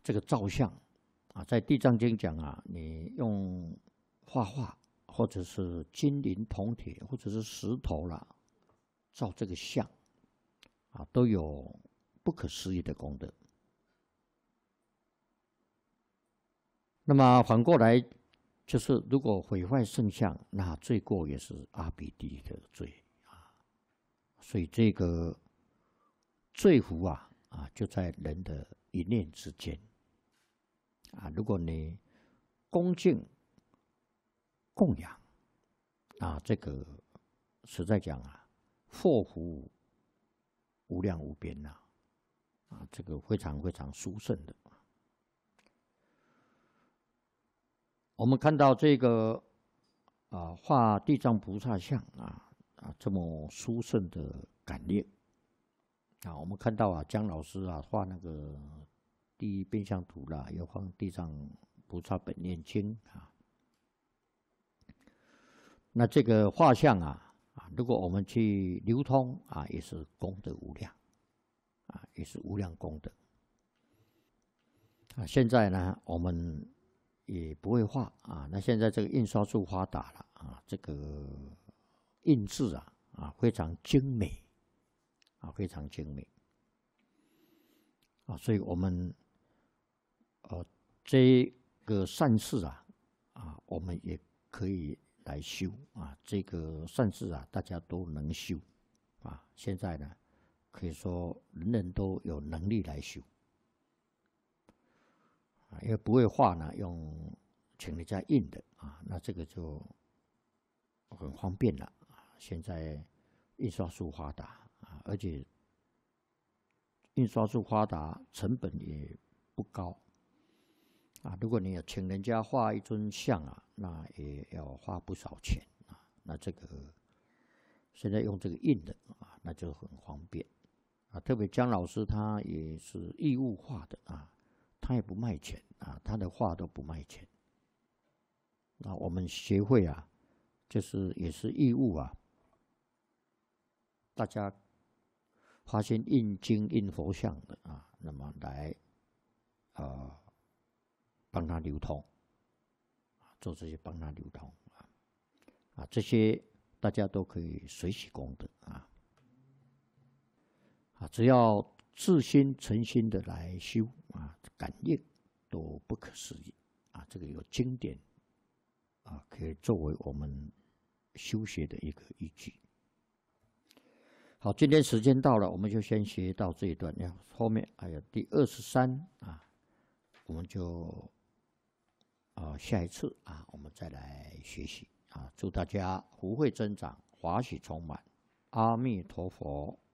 这个造像啊，在《地藏经》讲啊，你用画画或者是金银铜铁或者是石头啦，造这个像啊，都有不可思议的功德。那么反过来，就是如果毁坏圣像，那罪过也是阿鼻地狱的罪啊。所以这个罪福就在人的一念之间啊。如果你恭敬供养啊，这个实在讲啊，祸福无量无边呐啊，这个非常非常殊胜的。我们看到这个画地藏菩萨像这么殊胜的感念啊，我们看到姜老师画那个第一变相图啦，有画地藏菩萨本愿经啊。那这个画像如果我们去流通也是功德无量也是无量功德现在呢，我们也不会画那现在这个印刷术发达了这个印制非常精美非常精美所以我们这个善事我们也可以来修这个善事大家都能修现在呢，可以说人人都有能力来修因为不会画呢，用请人家印的那这个就很方便了现在印刷术发达而且印刷术发达，成本也不高如果你要请人家画一尊像那也要花不少钱那这个现在用这个印的那就很方便特别姜老师他也是义务画的他也不卖钱他的画都不卖钱我们协会就是也是义务大家发现印经印佛像的那么来帮他流通做这些帮他流通这些大家都可以随喜功德只要自心诚心的来修感应都不可思议这个有经典可以作为我们修学的一个依据。好，今天时间到了，我们就先学到这一段，后面还有第23我们就下一次我们再来学习祝大家福慧增长，华喜充满，阿弥陀佛。